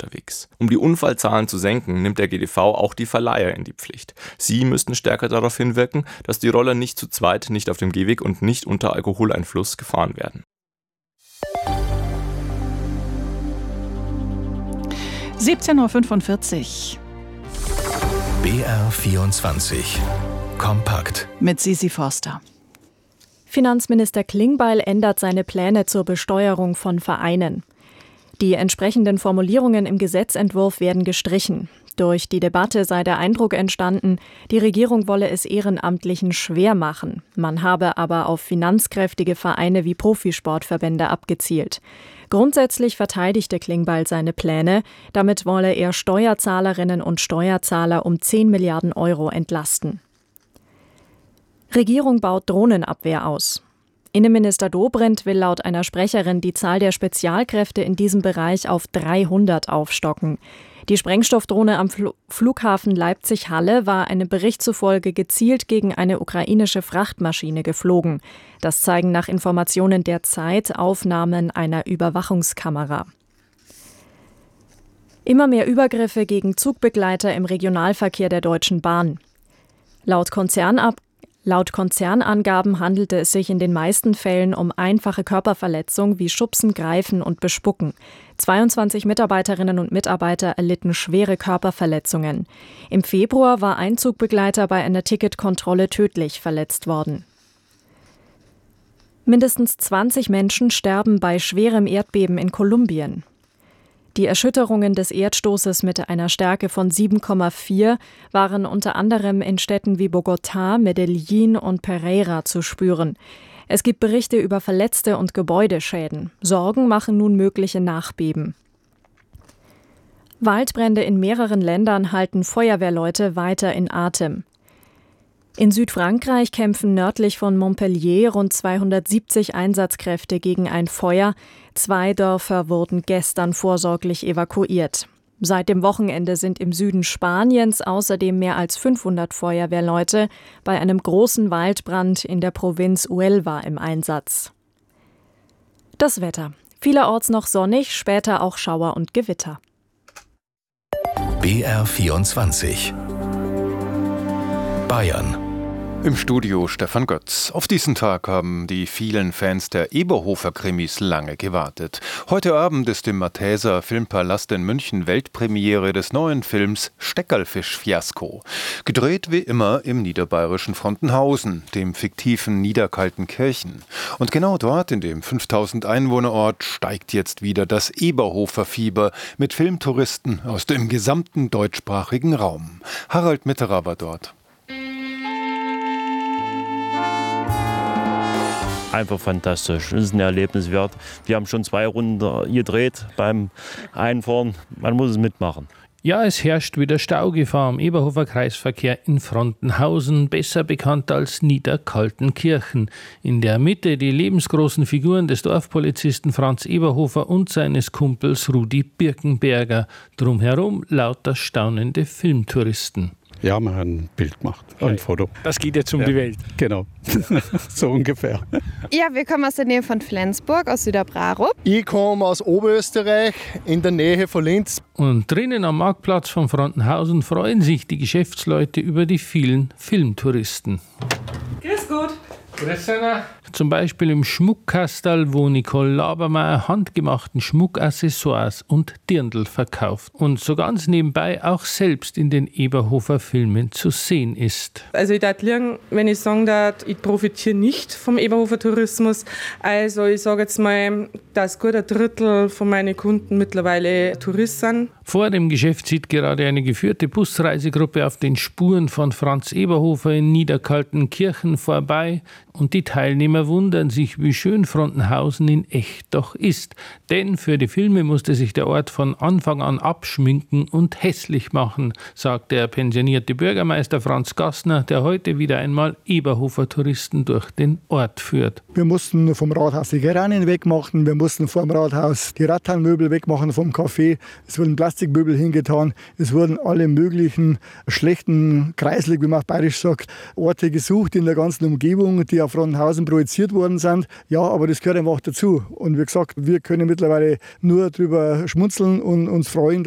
unterwegs. Um die Unfallzahlen zu senken, nimmt der GDV auch die Verleiher in die Pflicht. Sie müssten stärker darauf hinwirken, dass die Roller nicht zu zweit, nicht auf dem Gehweg und nicht unter Alkoholeinfluss gefahren werden. 17:45 Uhr. BR24 Kompakt Mit Sisi Forster. Finanzminister Klingbeil ändert seine Pläne zur Besteuerung von Vereinen. Die entsprechenden Formulierungen im Gesetzentwurf werden gestrichen. Durch die Debatte sei der Eindruck entstanden, die Regierung wolle es Ehrenamtlichen schwer machen. Man habe aber auf finanzkräftige Vereine wie Profisportverbände abgezielt. Grundsätzlich verteidigte Klingbeil seine Pläne. Damit wolle er Steuerzahlerinnen und Steuerzahler um 10 Milliarden Euro entlasten. Regierung baut Drohnenabwehr aus. Innenminister Dobrindt will laut einer Sprecherin die Zahl der Spezialkräfte in diesem Bereich auf 300 aufstocken. Die Sprengstoffdrohne am Flughafen Leipzig-Halle war einem Bericht zufolge gezielt gegen eine ukrainische Frachtmaschine geflogen. Das zeigen nach Informationen der Zeit Aufnahmen einer Überwachungskamera. Immer mehr Übergriffe gegen Zugbegleiter im Regionalverkehr der Deutschen Bahn. Laut Konzernangaben handelte es sich in den meisten Fällen um einfache Körperverletzung wie Schubsen, Greifen und Bespucken. 22 Mitarbeiterinnen und Mitarbeiter erlitten schwere Körperverletzungen. Im Februar war ein Zugbegleiter bei einer Ticketkontrolle tödlich verletzt worden. Mindestens 20 Menschen sterben bei schwerem Erdbeben in Kolumbien. Die Erschütterungen des Erdstoßes mit einer Stärke von 7,4 waren unter anderem in Städten wie Bogotá, Medellín und Pereira zu spüren. Es gibt Berichte über Verletzte und Gebäudeschäden. Sorgen machen nun mögliche Nachbeben. Waldbrände in mehreren Ländern halten Feuerwehrleute weiter in Atem. In Südfrankreich kämpfen nördlich von Montpellier rund 270 Einsatzkräfte gegen ein Feuer. 2 Dörfer wurden gestern vorsorglich evakuiert. Seit dem Wochenende sind im Süden Spaniens außerdem mehr als 500 Feuerwehrleute bei einem großen Waldbrand in der Provinz Huelva im Einsatz. Das Wetter. Vielerorts noch sonnig, später auch Schauer und Gewitter. BR24 Bayern. Im Studio Stefan Götz. Auf diesen Tag haben die vielen Fans der Eberhofer-Krimis lange gewartet. Heute Abend ist im Matheser Filmpalast in München Weltpremiere des neuen Films Steckerlfisch-Fiasko. Gedreht wie immer im niederbayerischen Frontenhausen, dem fiktiven Niederkaltenkirchen. Und genau dort, in dem 5000 Einwohnerort, steigt jetzt wieder das Eberhofer-Fieber mit Filmtouristen aus dem gesamten deutschsprachigen Raum. Harald Mitterer war dort. Einfach fantastisch. Es ist ein Erlebnis wert. Wir haben schon 2 Runden gedreht beim Einfahren. Man muss es mitmachen. Ja, es herrscht wieder Staugefahr am Eberhofer Kreisverkehr in Frontenhausen, besser bekannt als Niederkaltenkirchen. In der Mitte die lebensgroßen Figuren des Dorfpolizisten Franz Eberhofer und seines Kumpels Rudi Birkenberger. Drumherum lauter staunende Filmtouristen. Ja, wir haben ein Bild gemacht, ein Foto. Das geht jetzt um die Welt. Genau, so ungefähr. Ja, wir kommen aus der Nähe von Flensburg, aus Süderbrarup. Ich komme aus Oberösterreich, in der Nähe von Linz. Und drinnen am Marktplatz von Frontenhausen freuen sich die Geschäftsleute über die vielen Filmtouristen. Grüß Gott. Grüß Anna. Zum Beispiel im Schmuckkastal, wo Nicole Labermeier handgemachten Schmuckaccessoires und Dirndl verkauft und so ganz nebenbei auch selbst in den Eberhofer Filmen zu sehen ist. Also ich darf liegen, wenn ich sagen darf, ich profitiere nicht vom Eberhofer Tourismus. Also ich sage jetzt mal, dass gut 1/3 von meinen Kunden mittlerweile Touristen sind. Vor dem Geschäft zieht gerade eine geführte Busreisegruppe auf den Spuren von Franz Eberhofer in Niederkaltenkirchen vorbei und die Teilnehmer wundern sich, wie schön Frontenhausen in echt doch ist. Denn für die Filme musste sich der Ort von Anfang an abschminken und hässlich machen, sagt der pensionierte Bürgermeister Franz Gassner, der heute wieder einmal Eberhofer-Touristen durch den Ort führt. Wir mussten vom Rathaus die Geranien wegmachen, wir mussten vom Rathaus die Rattanmöbel wegmachen vom Café, es wurden Plastikmöbel hingetan, es wurden alle möglichen schlechten Kreislig, wie man auf Bayerisch sagt, Orte gesucht in der ganzen Umgebung, die auf Frontenhausen projiziert worden sind. Ja, aber das gehört einfach dazu. Und wie gesagt, wir können mittlerweile nur drüber schmunzeln und uns freuen,